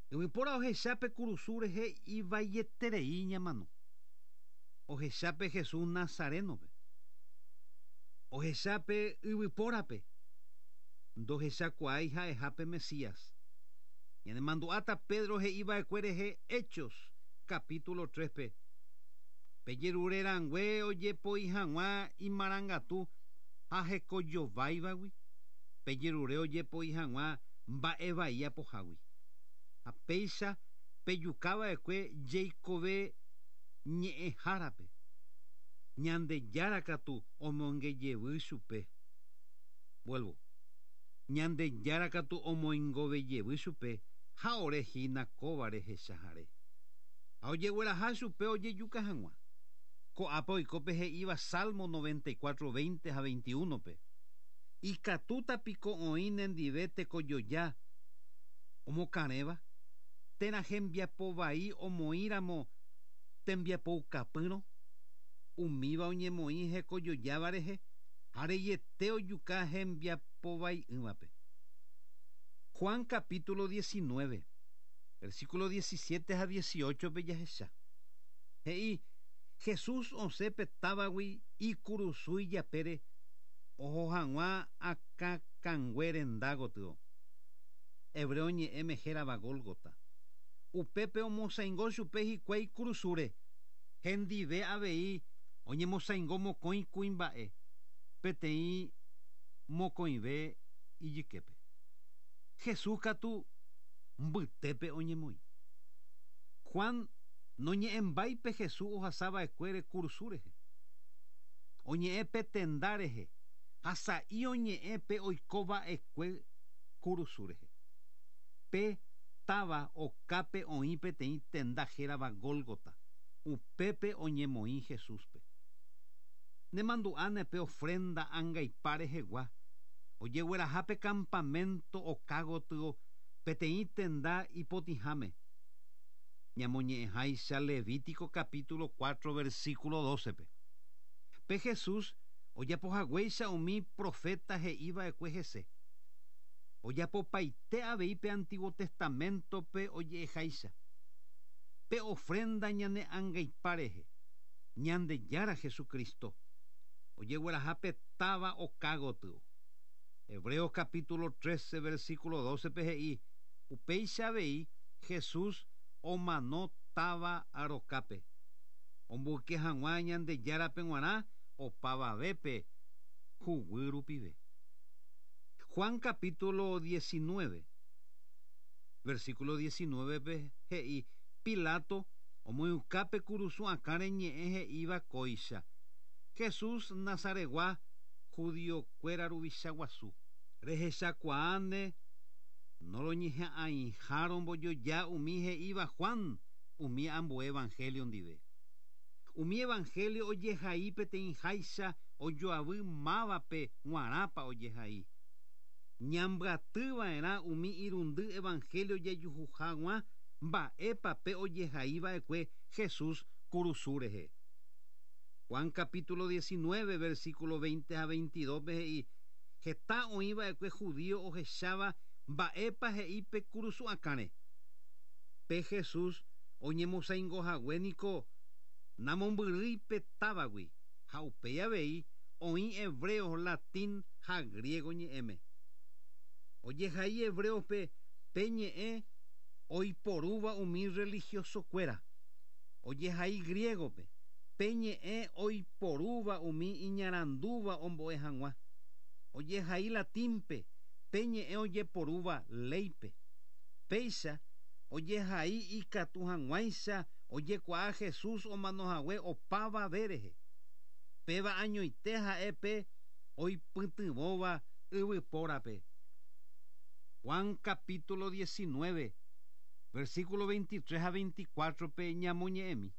Yvypóra ohechápe kurusu rehe ivaieterei ñamano. Ohechápe Jesús Nazarénope. Ohechápe yvypórape. Ndohechakuaái ha'ehápe Mesías. Ñanemandu'áta Pedro he'iva'ekuérehe Hechos capítulo 3 pe. Pejerurerangue ojepoi hag̃ua imarangatu ha hekojováivagui. Pejerure ojepoi hag̃ua mba'evai apohágui. Ha péicha pejukava'ekue jeikove ñe'ẽhárape. Ñandejára katu omoingejevy chupe. Vuelvo. Ñandejára katu omoingovejevy chupe ha orehína kóva rehechaháre. Ha ojegueraha chupe ojejuka hag̃ua. Ko'ápe oikópe he'íva Salmo 94:20 ha 21 pe. Ikatútapiko oĩ nendive tekojoja omokarẽva térã hembiapovai omoĩramo tembiapoukapýrõ umíva oñemoĩ hekojojáva rehe ha reiete ojuka hembiapovai'ỹvape. Juan capítulo 19 versículo 17 ha 18 pe jahecha. He'i Jesús osẽ pe távagui ikurusúi japére oho hag̃ua akãkangue renda gotyo. Hebreo ñe'ẽme hérava Gólgota. Upépe omosãingo chupe hikuái kurusúre. Hendive avei oñemosãingo mokõi kuimba'e peteĩ mokõive ijyképe. Jesús katu mbytépe oñemoĩ. Juan noñe'ẽmbáipe Jesús ohasava'ekuére kurusú rehe. Oñe'ẽ pe tenda rehe ha sa'i oñe'ẽ pe oikova'ekue kurusú rehe. Pe táva okápe oĩ peteĩ tenda hérava Gólgota. Upépe oñemoĩ Jesúspe. Nemandu'áne pe ofrenda ãngaipa rehegua. Ojeguerahápe campamento oka gotyo peteĩ tenda ipotĩháme. Ñamoñe'ẽháicha Levítico capítulo 4 versículo 12 pe. Pe Jesús ojapohaguéicha umi profeta he'íva'ekue hese. Ojapopaite avei pe Antiguo Testamento pe oje'eháicha. Pe ofrenda ñane ãngaipa rehe. Ñandejára Jesucristo. Ojeguerahápe táva oka gotyo. Hebreos capítulo 13 versículo 12 pe he'i upéicha avei Jesús omano táva arokápe. Omboyke hag̃ua ñandejárape g̃uarã opavavépe huguy rupive. Juan capítulo 19 versículo 19 pe he'i Pilato omoiukápe kurusu akãre ñe'ẽ he'íva kóicha. Jesús Nazaregua judiokuéra ruvicha guasu. Rehechakuaáne noroñeha'ãiha rombojoja umi he'íva Juan umi ambue evangelio ndive. Umi evangelio ojehai peteĩháicha ojoavy mávape g̃uarãpa ojehai. Ñambyatyva'erã umi irundy evangelio jajuhag̃ua mba'épa pe ojehaiva'ekue Jesús kurusú rehe. Juan capítulo 19 versículo 20 a 22 pe he'i heta oĩva'ekue judío ohecháva mba'épa he'i pe kurusu akãre. Pe Jesús oñemosãingohaguéniko namombyrýi pe távagui ha upéi avei oĩ hebreo, latín ha griego ñe'ẽme. Ojehai hebreope pe ñe'ẽ oiporúva umi religiosokuéra. Ojehai griegope pe ñe'ẽ oiporúva umi iñarandúva ombo'e hag̃ua. Ojehai latínpe pe ñe'ẽ ojeporúva léipe. Péicha ojehai ikatu hag̃uáicha ojekuaa Jesús omanohague opavavé rehe. Péva añoite ha'e pe oipytyvõva yvypórape. Juan capítulo 19 versículo 23 a 24 pe ñamoñe'ẽmi.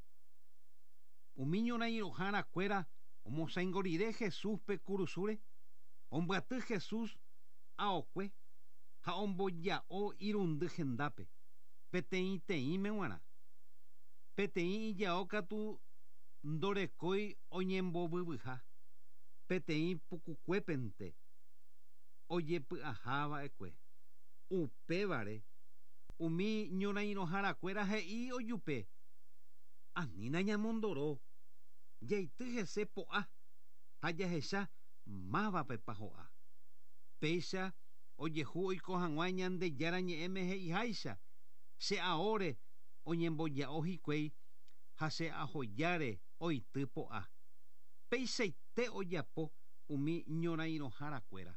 Umi ñorairõharakuéra omosãingorire Jesús pe kurusúre. Ombyaty Jesús aokue ha omboja'o irundy hendápe peteĩ teĩme g̃uarã. Peteĩ ijao katu ndorekói oñembovyvyha. Peteĩ pukukuépente ojepy'ahava'ekue. Upévare umi ñorãiroharakuéra he'i ojupe: anína ñamondoro, jaity hese po'a ha jahecha mávapepa ho'a. Péicha ojehu oiko hag̃ua Ñandejára ñe'ẽme he'iháicha: che aóre oñemboja'o hikuái ha che ahojáre oity po'a. Péichaite ojapo umi ñorãiroharakuéra.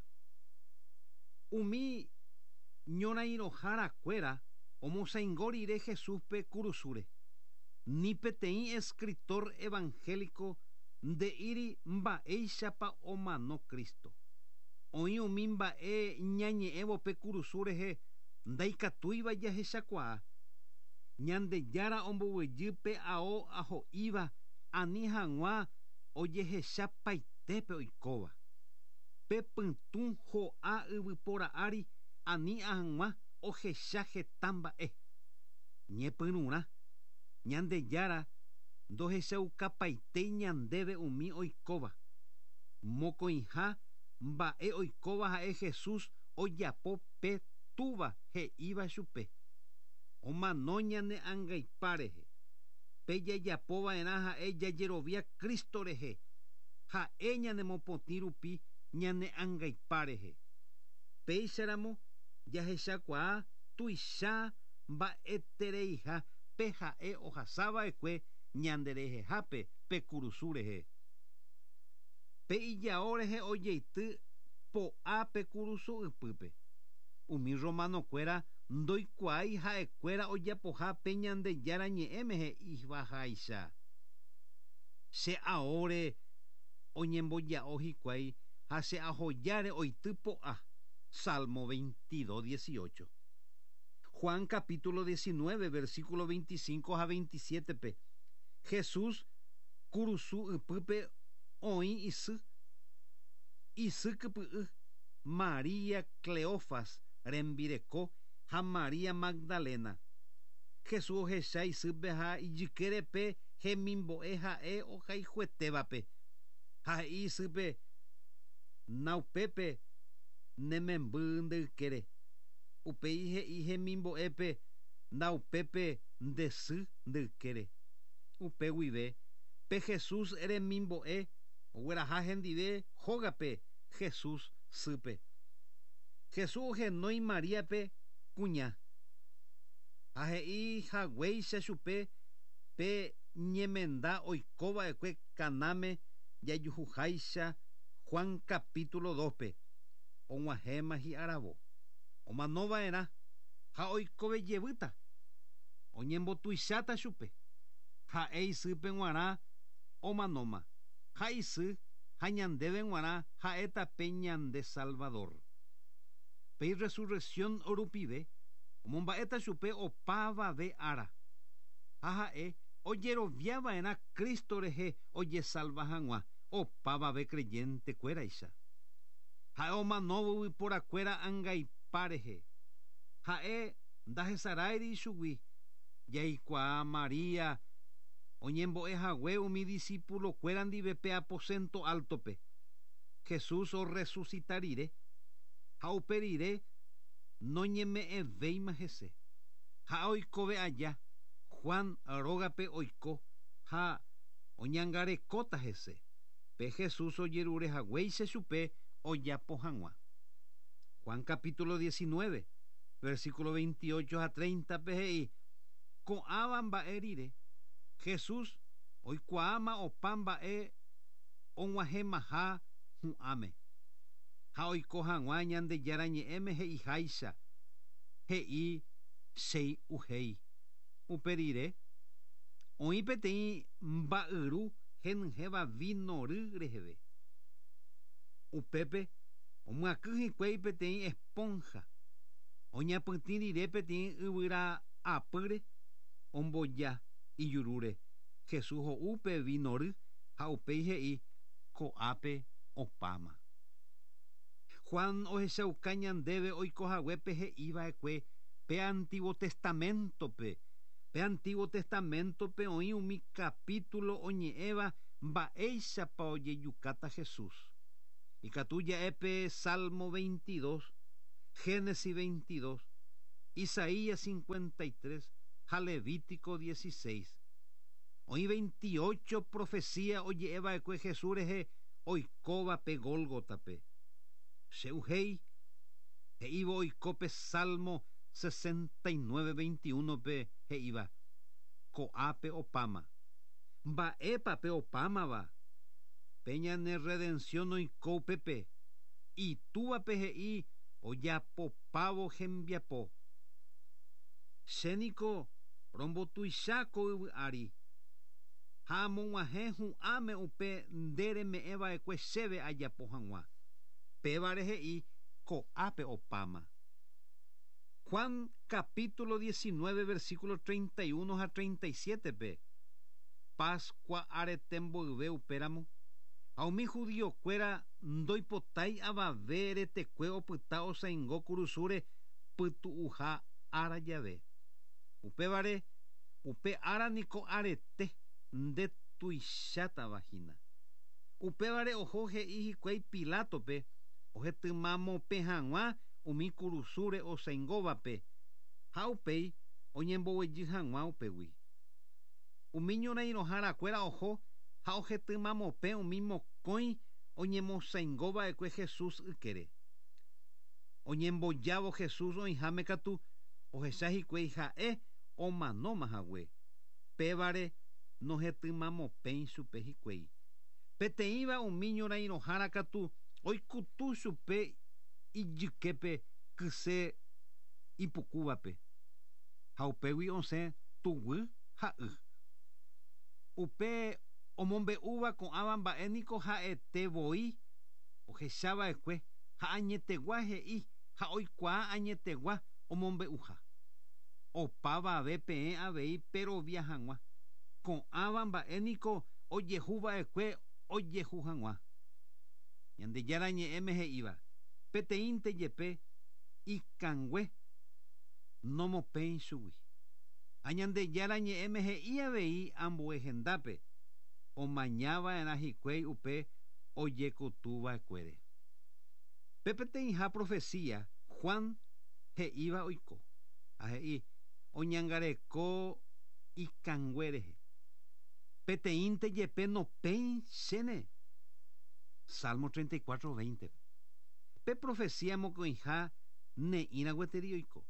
Umi ñorãiroharakuéra omosãingo rire Jesúspe kurusúre. Ni peteĩ escritor evangélico nde'íri mba'éichapa omano Kristo. Oĩ umi mba'e ñañe'ẽvo pe kurusu rehe ndaikatúiva jahechakuaa. Ñandejára ombovyjy pe ao aho'íva ani hag̃ua ojehechapaitépe oikóva. Pe pytũ ho'a yvypóra ári ani hag̃ua ohecha heta mba'e. Ñepyrũrã, Ñandejára ndohechaukapaitéi ñandéve umi oikóva. Mokõiha mba'e oikóva ha'e Jesús ojapo pe túva he'íva chupe. Omano ñane ãngaipa rehe. Pe jajapova'erã ha'e jajerovia Kristo rehe. Ha'e ñanemopotĩ rupi ñane ãngaipa rehe. Péicharamo jahechakuaa tuicha mba'etereiha pe ha'e ohasava'ekue ñanderehehápe pe kurusu rehe. Pe ijao rehe ojeity po'a pe kurusu ipype. Umi romanokuéra ndoikuaái ha'ekuéra ojapoha pe Ñandejára ñe'ẽme he'ivaháicha: che aóre oñemboja'o hikuái ha che ahojáre oity po'a. Salmo 22:18. Juan capítulo 19 versículo 25 a 27 pe Jesús kurusu ipype oĩ isy kypy'y María Cleofas rembireko ha María Magdalena. Jesús ohecha isýpe ha ijykerepe hemimbo'e ha'e ohayhuetévape ha he'i isýpe: naupépe ne memby ndeykére. Upéi he'i hemimbo'épe: naupépe ndesy ndeykére. Upe guive pe Jesús remimbo'e ogueraha hendive hógape Jesús sýpe. Jesús ohenói Maríape kuña ha he'i haguéicha chupe pe ñemenda oikova'ekue Kanáme jajuhuháicha Juan capítulo 2 pe. Og̃uahẽma hi'aravo. Omanova'erã ha oikovejevýta. Oñembotuicháta chupe. Ha'e isýpe g̃uarã omanóma. Ha isy ha ñandéve g̃uarã ha'éta pe ñande Salvador. Pe resurrección rupive omomba'éta chupe opa avave ára. Ha ha'e ojeroviava'erã Kristo rehe ojesalva hag̃ua opa avave creyentekuéraicha. Ha'e omanóvo yvyporakuéra ãngaipa rehe. Ha'e ndahesaráiri ichugui jaikuaa María oñembo'ehague umi discípulokuéra ndive pe aposento altope. Jesús oresucita rire ha upe rire noñeme'ẽvéima hese. Ha oikove aja Juan rógape oiko ha oñangarekóta hese. Pe Jesús ojerurehaguéicha chupe ojapo hag̃ua. Juan capítulo 19 versículo 28 a 30 pe he'i: ko'ãva mba'e rire Jesús oikuaáma opa mba'e og̃uahẽmaha hu'ãme ha oiko hag̃ua Ñandejára ñe'ẽme he'iháicha. He'i chéi uhéi. Upe rire oĩ peteĩ mba'yru henyhẽva vino ry reheve. Upépe omyaky hikuái peteĩ esponja. Oñapytĩ rire peteĩ yvyra apýre omboja ijurúre. Jesús ho'úpe vino ry ha upéi he'i ko'ápe opáma. Juan ohechauka ñandéve oikohaguépe he'íva'ekue pe Antiguo Testamentope. Pe Antiguo Testamentope oĩ umi capítulo oñe'ẽva mba'éichapa ojejukáta Jesús. Ikatu ja'épe Salmo 22, Génesis 22, Isaías 53, Levítico 16. Hoy 28 profecía oye eva que Jesús es oikoba pe Golgota pe. Seujei e iba oikope Salmo 69:21 pe he iba. Coape opama. Va epa pe opama va. Peña ne redención oikope pe. Y tuva pe hei oyapo pavo gembiapo. Sénico rombo tuishako ari. Hamonguaje ame upe ndere me eva ekwe sebe ayapo hangwa. Pevareje y coape opama. Juan capítulo 19 versículo 31 a 37 pe. Pascua aretembo ve upéramo. Aumi judío cuera ndoipotai avavere tekue opyta osaingo kurusure pytu uha ara llave. Upevare upe ara niko arete nde tuichata vagina. Upevare ojo he'i hikuái Pilato pe ohetymamo pe hag̃ua umi kurusúre osãingóvape ha upéi oñemboguejy hag̃ua upégui. Umi ñorairõharakuéra oho ha ohetýmamope umi mokõi oñemosãingova'ekue Jesús ykére. Oñembojávo Jesús oĩháme katu ohecha hikuái ha'e omanómahague. Pévare nohetymamopéi chupe hikuái. Peteĩva umi ñorairõhára katu oikutu chupe ijyképe kyse ipukúvape. Ha upégui osẽ tuguy ha y. Upe omombe'úva ko'ãva mba'éniko ha'etevoi ohechava'ekue ha añetegua he'i ha oikuaa añetegua omombe'uha. Opáva ave peẽ avei perovia hag̃ua. Ko'ãva mba'éniko ojehuva'ekue ojehu hag̃ua. Ñandejára ñe'ẽme he'íva. Peteĩnte jepe ikangue nomopéi chugui. Añandejára ñe'ẽme he'i avei ambuehendápe omañava'erã hikuái upe ojekutuva'ekuére. Pe peteĩha profecía Juan he'íva oiko. Ha he'i oñangareko ikangue rehe. Peteĩnte jepe nopéi chéne. Salmo 34:20. Pe profecía mokõiha ne'írã gueteri oiko.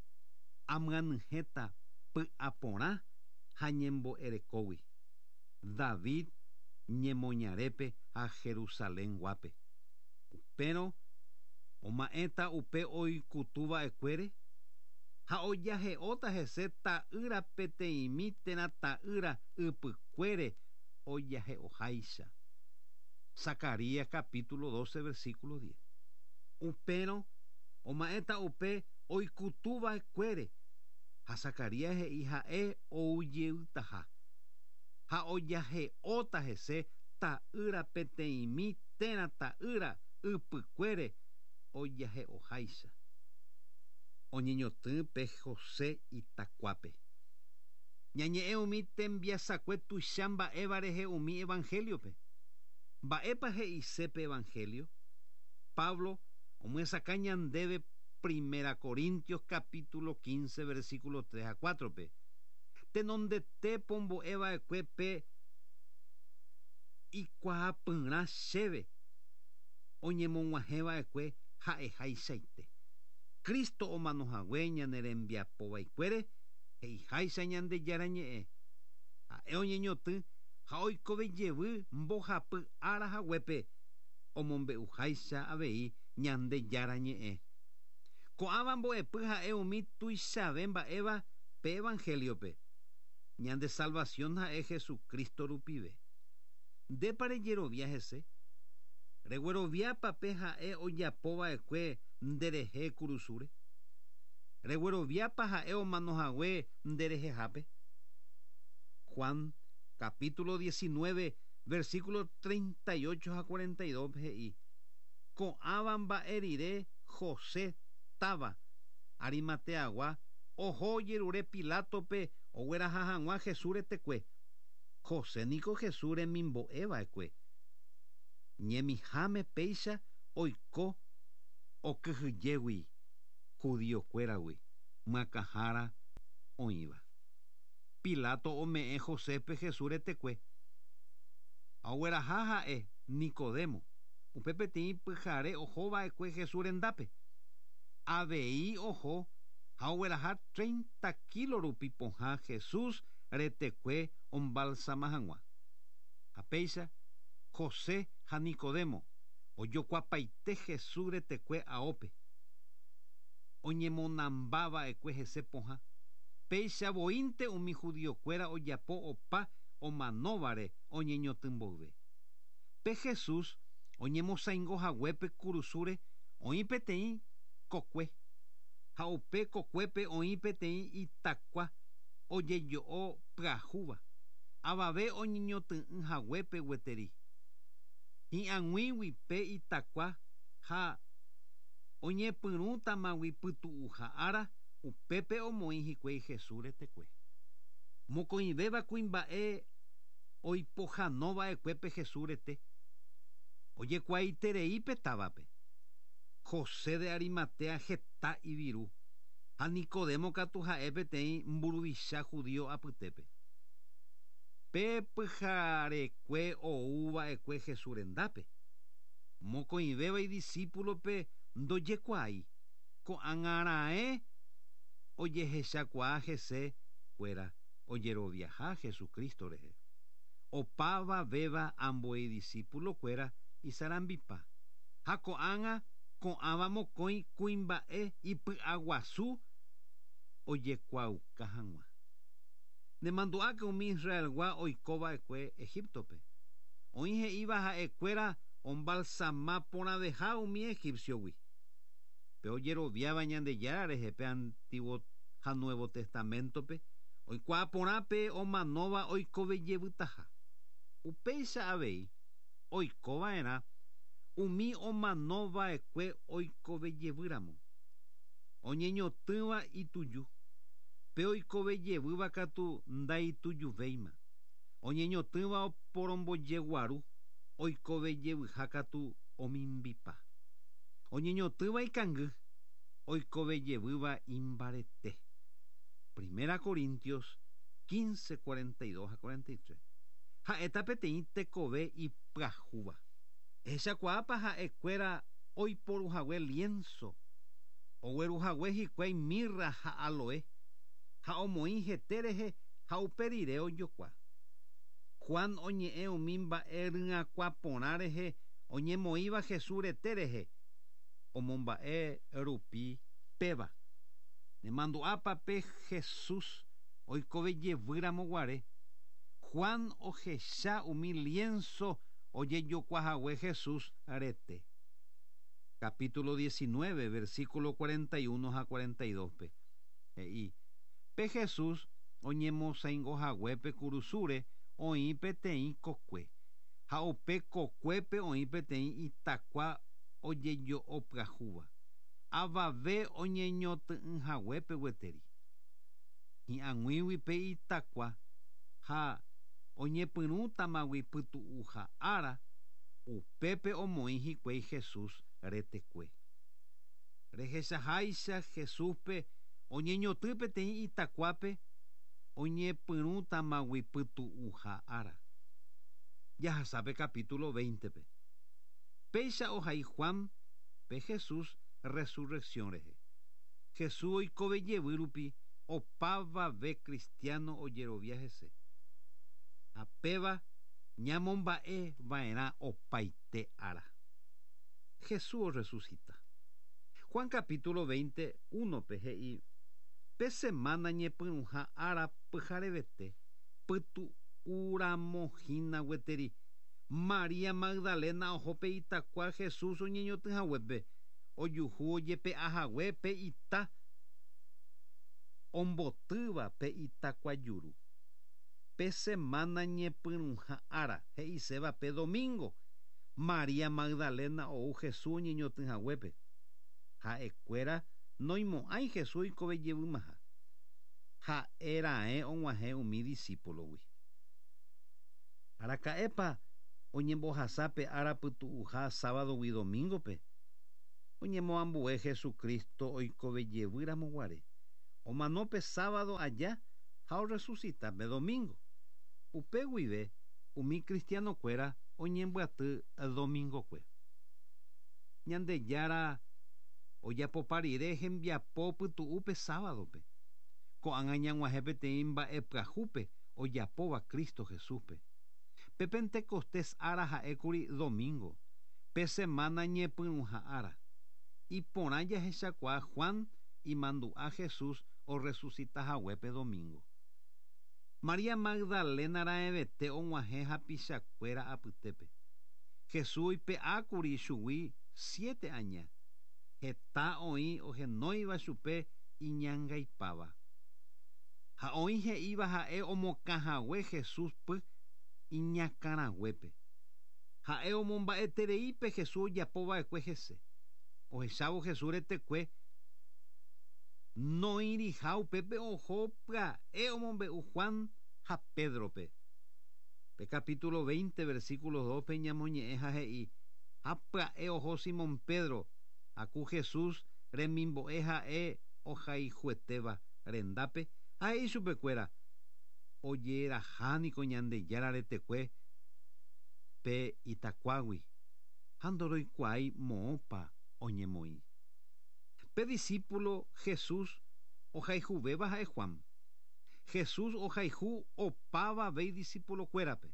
Amyanyhẽta py'aporã ha ñembo'erekógui. David ñemoñarépe ha Jerusalén guápe. Upérõ oma'ẽta upe oikutuva'ekuére ha ojahe'óta hese ta'ýra peteĩmi térã ta'ýra ypykuére ojahe'oháicha. Zacarías capítulo 12 versículo 10. Upérõ oma'ẽta upe oikutuva'ekuére ha Zacarías he'i ha'e oujeytaha ha ojahe'óta hese ta'ýra peteĩmi térã ta'ýra ypykuére ojahe'oháicha. Oñeñotỹ pe José itakuápe. Ñañe'ẽ umi tembiasakue tuicha mba'éva rehe umi evangeliope. Mba'épa he'isépe evangelio. Pablo omyesaka ñandéve Primera Corintios capítulo 15 versículo 3 a 4 pe. Tenondete pombo'eva'ekue pe ikuaapyrã chéve oñemog̃uahẽva'ekue ha'eháichaite. Kristo omanohague ñane rembiapovaikuére he'iháicha Ñandejára ñe'ẽ. Ha'e oñeñotỹ ha oikovejevy mbohapy árahaguépe omombe'uháicha avei Ñandejára ñe'ẽ. Ko'ãva mbo'epy ha'e umi tuichave mba'éva pe evangeliope. Ñande salvación ha'e Jesucristo rupive. Ndépa rejerovia hese. Regueroviápa pe ha'e ojapova'ekue nderehe kurusúre. Regueroviápa ha'e omanohague nderehehápe. Juan capítulo 19 versículo 38 a 42 he'i. Ko'ãva mba'e rire José táva Arimateagua oho jerure Pilátope ogueraha hag̃ua Jesús retekue. José niko Jesús remimbo'eva'ekue. Ñemiháme péicha oiko okyhyjégui judíokuéragui makahára oĩva. Pilato ome'ẽ Josépe Jesús retekue. Agueraha ha'e Nicodemo upe peteĩ pyhare ohova'ekue Jesús rendápe. Avei oho ha ogueraha 30 kilo rupi pohã Jesús retekue ombalsama hag̃ua. Ha péicha José ha Nicodemo ojokuaapaite Jesús retekue aópe. Oñemonambava'ekue hese pohã. Péichavoínte umi judiokuéra ojapo opa omanóvare oñeñotỹ pe Jesús oñemosãingohaguépe kurusúre oĩ peteĩ kokue. Ha upe kokuépe oĩ peteĩ itakua ojejo'o pyahúva. Avave oñeñotỹhaguépe gueteri. Hi'ag̃uígui pe itakua ha oñepyrũtamagui pytu'uha ára upépe omoĩ hikuái Jesús retekue. Mokõivéva kuimba'e oipohanova'ekuépe Jesús rete. Ojekuaaiterei pe távape. José de Arimatea heta iviru. Ha Nicodemo katu ha'e peteĩ mburuvicha judío apytépe. Pe pyharekue oúva'ekue Jesús rendápe. Mokõivéva idiscípulope ndojekuaái. Ko'ág̃ara'e ojehechakuaa hese kuéra ojeroviaha Jesucristo rehe. Opavavéva ambue idiscípulokuéra isarambípa. Ha ko'ág̃a ko'ãva mokõi kuimba'e ipy'aguasu ojekuauka hag̃ua. Nemandu'áke umi Israelgua oikova'ekue Egiptope. Oĩ he'íva ha'ekuéra ombalsama porãveha umi egipciogui. Pe ojeroviáva Ñandejára rehe pe Antiguo ha Nuevo Testamentope oikuaa porãpe omanóva oikovejevytaha. Upéicha avei oikova'erã umi omanova'ekue oikovejevýramo. Oñeñotỹva ituju. Pe oikovejevýva katu ndaitujuvéima. Oñeñotỹva oporombojeguaru oikovejevyha katu omimbipa. Oñeñotỹva ikangy oikovejevýva imbarete. Primera Corintios 15:42-43. Ha'éta peteĩ tekove ipyahúva. Ehechakuaápa ha'ekuéra oiporuhague lienzo. Ogueruhague hikuái mirra ha aloe. Ha omoĩ hete rehe ha upe rire ojokuaa. Juan oñe'ẽ umi mba'e ry'akua porã rehe oñemoĩva Jesús rete rehe omomba'e rupi péva. Nemandu'ápa pe Jesús oikovejevýramo guare. Juan ohecha umi lienzo ojejokuaahague Jesús rete. Capítulo 19, versículo 41-42 he'i. Pe Jesús oñemosãingohaguépe kurusúre oĩ peteĩ kokue. Ha upe kokuépe oĩ peteĩ itakua ojejo'o pyahúva. Avave oñeñotỹhaguépe gueteri. Hi'ag̃uígui pe itakua ha oñepyrũtamagui pytu'uha ára upépe omoĩ hikuái Jesús retekue. Rehechaháicha Jesúspe oñeñotỹ peteĩ itakuápe oñepyrũtamagui pytu'uha ára. Jahasápe capítulo 20pe. Péicha ohai Juan pe Jesús resurrección rehe. Jesús oikovejevy rupi opavave cristiano ojerovia hese. Apéva ñamomba'e va'erã opaite ára. Jesús resucita. Juan capítulo 21pe he'i. Pe semana ñepyrũha ára pyharevete pytu'uramohína gueteri. María Magdalena oho pe itakua Jesús oñeñotỹhaguépe ojuhu ojepe'ahague pe ita ombotýva pe itakuajuru. Pe semana ñepyrũha ára he'iséva pe domingo María Magdalena ou Jesús oñeñotỹhaguépe. Ha'ekuéra noimo'ãi Jesús oikovejevýmaha. Ha'era'e og̃uahẽ umi discípulogui. Araka'épa oñembohasa pe ára pytu'uha sávadogui domíngope oñemoambue Jesucristo oikovejevýramo guare. omanope sábado allá, hao resucitape domingo. Upe guive, umi cristiano cuera, oñembuaty domingo cue. Ñande yara ojapoparire hembiapo pytu'úpe sábadope. Ko'ág̃a ñag̃uahẽ peteĩ mba'epyahúpe ojapóva Cristo Jesúspe. Pe Pentecostés ára ha'ékuri domingo, pe semana ñepyrũha ára. Iporã jahechakuaa Juan imandu'a Jesús o resucitahaguépe domingo. María Magdalena ra'ẽvete og̃uahẽ hapichakuéra apytépe. Jesús ipe'ákuri chugui 7 aña. Heta oĩ ohenóiva chupe iñangaipáva. Ha oĩ he'íva ha'e omokãhague Jesús py iñakãraguépe. Ha'e omomba'etereípe Jesús ojapóva'ekue hese. Ohechávo Jesús retekue noĩriha upépe oho pya'e omombe'u Juan ha Pedrope. Pe capítulo 20 versículo 2 pe ñamoñe'ẽ ha he'i ha pya'e oho Simón Pedro aku Jesús remimbo'e ha'e ohayhuetéva rendápe ha he'i chupekuéra ojerahániko Ñandejára retekue pe itakuágui ha ndoroikuaái moõpa oñemoĩ. Pe discípulo Jesús ohayhuvéva ha'e Juan. Jesús ohayhu opávavéi discípulokuérape.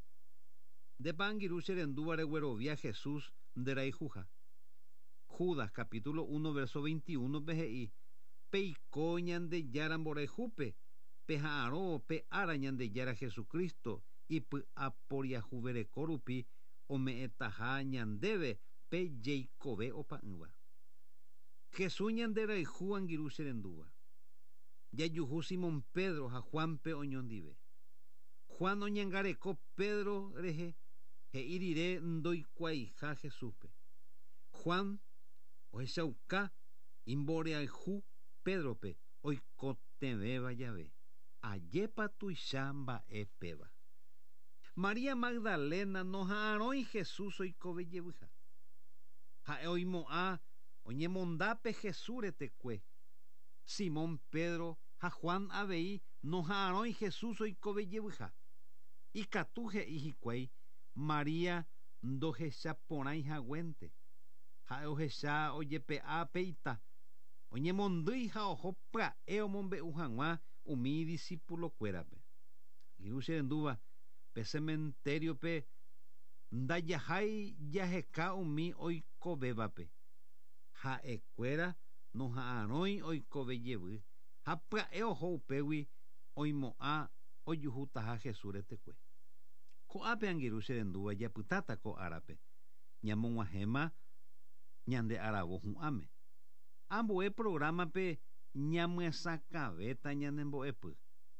Ndépa angirũ che rendúva reguerovia Jesús nderayhuha. Judas capítulo 1 verso 21 pe he'i peiko Ñandejára mborayhúpe pe ha'arõ pe ára Ñandejára Jesucristo ipy'aporiahuvereko rupi ome'ẽtaha ñandéve pe jeikove opa'ỹva. Jesús ñanderayhu angirũ che rendúva. Jajuhu Simón Pedro ha Juanpe oñondive. Juan oñangareko Pedro rehe he'i rire ndoikuaaha Jesúspe. Juan ohechauka imboreayhu Pedrope oikotevẽva jave. Ajépa tuicha mba'e péva. María Magdalena noha'ãrõi Jesús oikovejevyha. Ha'e oimo'ã oñemondápe Jesús retekue. Simón Pedro ha Juan avei noha'ãrõi Jesús oikovejevyha. Ikatu he'i hikuái María ndohechaporãihaguénte. Ha'e ohecha ojepe'a pe ita. Oñemondýi ha oho pya'e omombe'u hag̃ua umi discípulokuérape. Hiru che rendúva pe cementeriope ndajahái jaheka umi oikovévape. Ha'ekuéra noha'ãrõi oikovejevy ha pya'e oho upégui oimo'ã ojuhutaha Jesús retekue. Ko'ápe angirũ che rendúva japytáta ko árape ñamog̃uahẽma ñande aravo hu'ãme. Ambue programape ñamyasakavéta ñanembo'epy.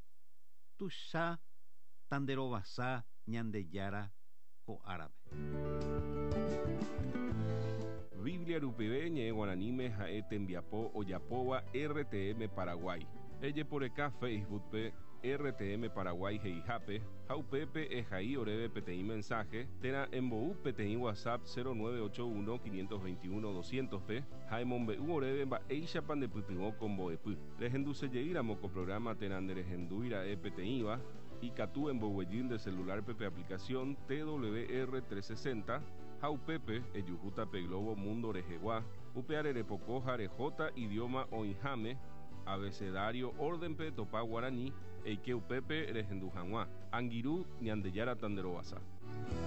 Tuicha tanderovasa Ñandejára ko árape. Biblia rupive ñe'ẽ guaraníme ha'e tembiapo ojapóva RTM Paraguay. Ejeporeka Facebookpe RTM Paraguay heihápe ha upépe ehai oréve peteĩ mensaje térã embo'u peteĩ WhatsApp 0981 521 200pe ha emombe'u oréve mba'éichapa ndepytyvõ ko mbo'epy. Rehendusejeýramo ko programa térã nderehendúira'e peteĩva ikatu emboguejy nde celularpe pe aplicación TWR 360 ha upépe ejuhúta pe Globo Mundo rehegua upe arerepoko ha rejota idioma oĩháme abecedario órdenpe topa guarani eike upépe rehendu hag̃ua angirũ Ñandejára Tanderovasa.